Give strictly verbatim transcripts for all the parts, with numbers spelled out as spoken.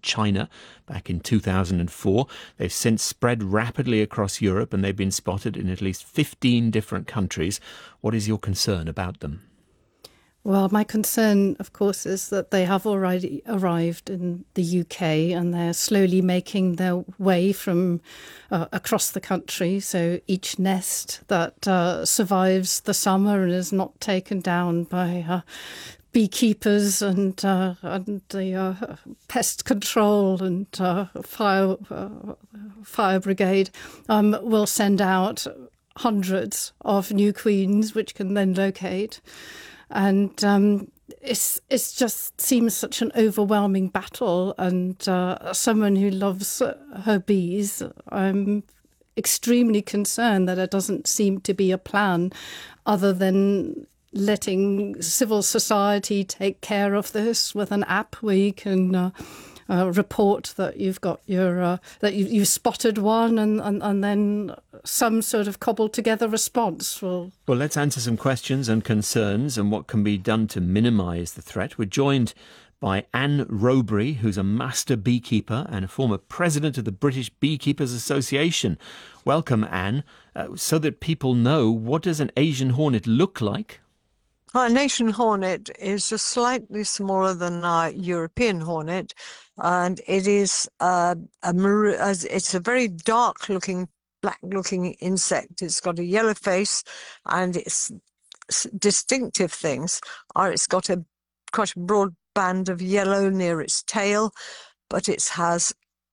China back in two thousand four. They've since spread rapidly across Europe, and they've been spotted in at least fifteen different countries. What is your concern about them? Well, my concern, of course, is that they have already arrived in the U K and they're slowly making their way from uh, across the country. So each nest that uh, survives the summer and is not taken down by uh, beekeepers and, uh, and the uh, pest control and uh, fire, uh, fire brigade um, will send out hundreds of new queens, which can then locate. And um, it's it's just seems such an overwhelming battle. And uh, someone who loves her bees, I'm extremely concerned that there doesn't seem to be a plan other than letting civil society take care of this with an app where you can uh, uh, report that you've got your uh, that you, you've spotted one, and, and, and then some sort of cobbled together response will. Well, let's answer some questions and concerns and what can be done to minimise the threat. We're joined by Anne Rowbury, who's a master beekeeper and a former president of the British Beekeepers Association. Welcome, Anne. Uh, so that people know, what does an Asian hornet look like? Our Asian hornet is just slightly smaller than our European hornet, and it is uh, a maroon, it's a very dark-looking, black-looking insect. It's got a yellow face, and its distinctive things are it's got a quite a broad band of yellow near its tail, but it has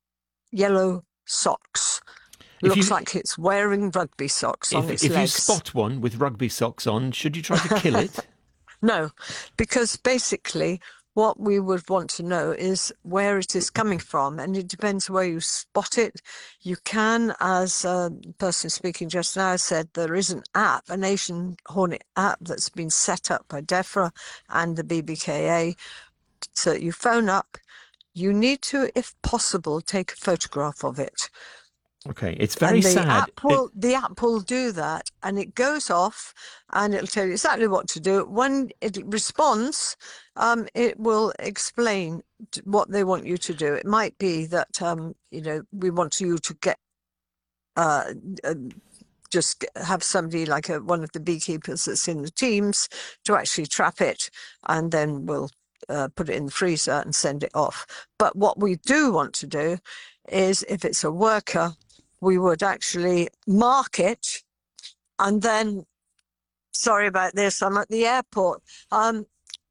yellow socks. If Looks you, like it's wearing rugby socks if, on its if legs. If you spot one with rugby socks on, should you try to kill it? No, because basically what we would want to know is where it is coming from, and it depends where you spot it. You can, as a person speaking just now said, there is an app, an Asian hornet app that's been set up by DEFRA and the B B K A. So you phone up, you need to, if possible, take a photograph of it. Okay, it's very and the sad. App will, it... The app will do that, and it goes off, and it'll tell you exactly what to do. When it responds, um, it will explain what they want you to do. It might be that um, you know we want you to get uh, uh, just have somebody like a, one of the beekeepers that's in the teams to actually trap it, and then we'll uh, put it in the freezer and send it off. But what we do want to do is, if it's a worker, we would actually mark it, and then, sorry about this, I'm at the airport. Um,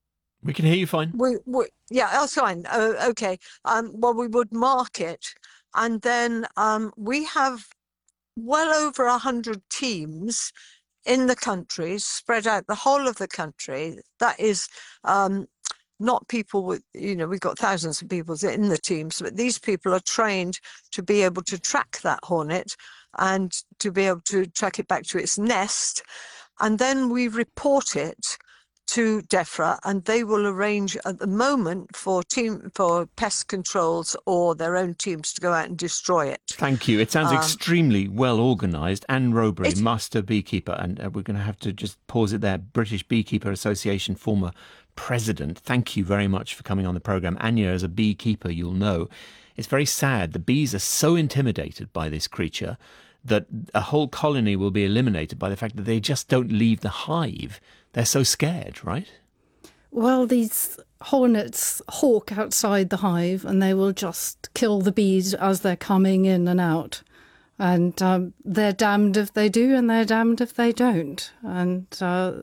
we can hear you fine. We, we yeah, oh, fine. Oh, okay. Um, well, we would mark it, and then um, we have well over a hundred teams in the country, spread out the whole of the country. That is um, not people with, you know, we've got thousands of people in the teams, but these people are trained to be able to track that hornet and to be able to track it back to its nest. And then we report it to DEFRA, and they will arrange at the moment for team for pest controls or their own teams to go out and destroy it. Thank you. It sounds um, extremely well organised. Anne Rowbury, it, master beekeeper, and uh, we're going to have to just pause it there. British Beekeeper Association former president. Thank you very much for coming on the programme. Anya, as a beekeeper, you'll know it's very sad. The bees are so intimidated by this creature that a whole colony will be eliminated by the fact that they just don't leave the hive. They're so scared, right? Well, these hornets hawk outside the hive, and they will just kill the bees as they're coming in and out. And um, they're damned if they do, and they're damned if they don't. And uh,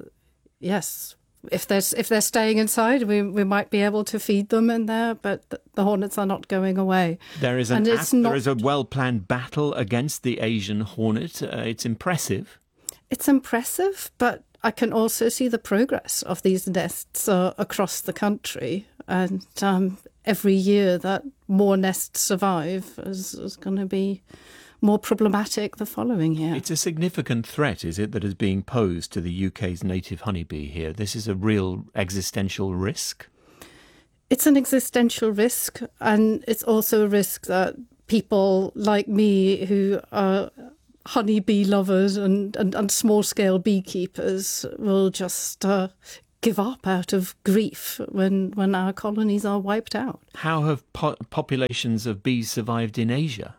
yes, if they're, if they're staying inside, we, we might be able to feed them in there, but the hornets are not going away. There is an and app, it's not... there is a well-planned battle against the Asian hornet. Uh, it's impressive. It's impressive, but I can also see the progress of these nests uh, across the country. And um, every year that more nests survive is, is going to be more problematic the following year. It's a significant threat, is it, that is being posed to the U K's native honeybee here? This is a real existential risk? It's an existential risk, and it's also a risk that people like me who are honeybee lovers and, and, and small-scale beekeepers will just uh, give up out of grief when, when our colonies are wiped out. How have po- populations of bees survived in Asia?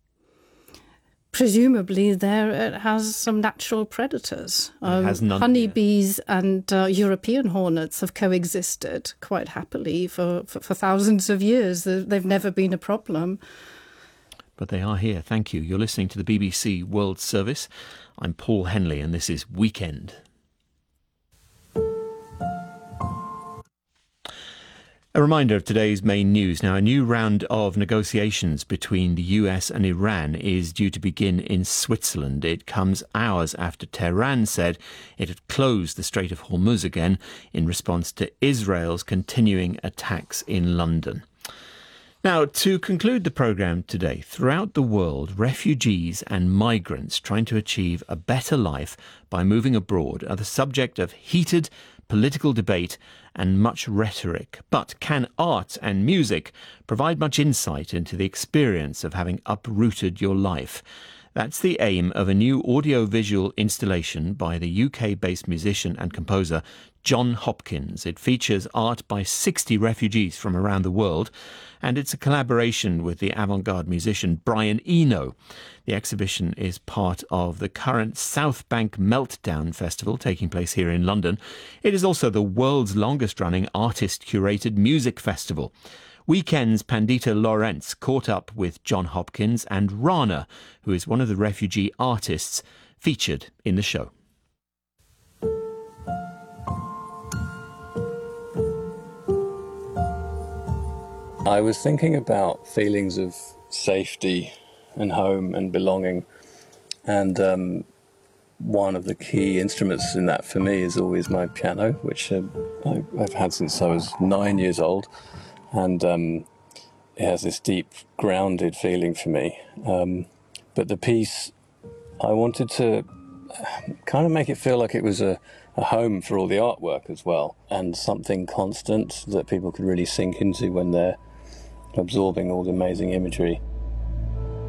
Presumably there it has some natural predators. Um, it has none honeybees here. and uh, European hornets have coexisted quite happily for, for, for thousands of years. They've never been a problem. But they are here. Thank you. You're listening to the B B C World Service. I'm Paul Henley and this is Weekend. A reminder of today's main news. Now, a new round of negotiations between the U S and Iran is due to begin in Switzerland. It comes hours after Tehran said it had closed the Strait of Hormuz again in response to Israel's continuing attacks in London. Now, to conclude the programme today, throughout the world, refugees and migrants trying to achieve a better life by moving abroad are the subject of heated political debate and much rhetoric. But can art and music provide much insight into the experience of having uprooted your life? That's the aim of a new audiovisual installation by the U K-based musician and composer Jon Hopkins. It features art by sixty refugees from around the world, and it's a collaboration with the avant-garde musician Brian Eno. The exhibition is part of the current South Bank Meltdown Festival taking place here in London. It is also the world's longest-running artist-curated music festival. Weekend's Pandita Lawrence caught up with Jon Hopkins and Rana, who is one of the refugee artists featured in the show. I was thinking about feelings of safety and home and belonging, and um, one of the key instruments in that for me is always my piano, which uh, I, I've had since I was nine years old, and um, it has this deep grounded feeling for me. Um, but the piece, I wanted to kind of make it feel like it was a, a home for all the artwork as well, and something constant that people could really sink into when they're absorbing all the amazing imagery.